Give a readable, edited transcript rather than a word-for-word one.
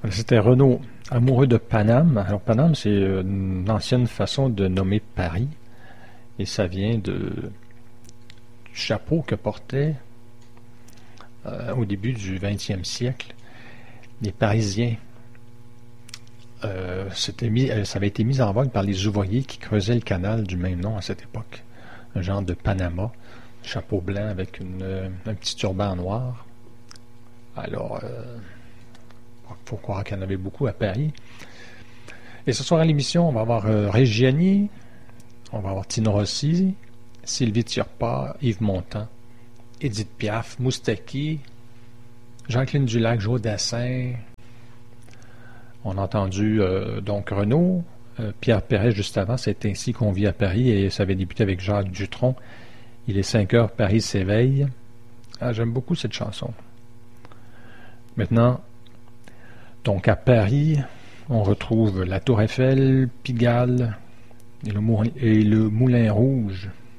C'était Renaud, amoureux de Paname. Alors Paname, c'est une ancienne façon de nommer Paris, et ça vient du chapeau que portaient au début du 20e siècle les Parisiens. Ça avait été mis en vogue par les ouvriers qui creusaient le canal du même nom à cette époque. Un genre de Panama, chapeau blanc avec un petit turban noir. Alors, il faut croire qu'il y en avait beaucoup à Paris. Et ce soir à l'émission, on va avoir Reggiani, on va avoir Tino Rossi, Sylvie Turpin, Yves Montand, Édith Piaf, Moustaki, Jacqueline Dulac, Joe Dassin. On a entendu donc Renaud, Pierre Perret juste avant. C'est ainsi qu'on vit à Paris, et ça avait débuté avec Jacques Dutronc. Il est 5 heures, Paris s'éveille. Ah, j'aime beaucoup cette chanson. Maintenant, donc à Paris, on retrouve la Tour Eiffel, Pigalle et le Moulin Rouge.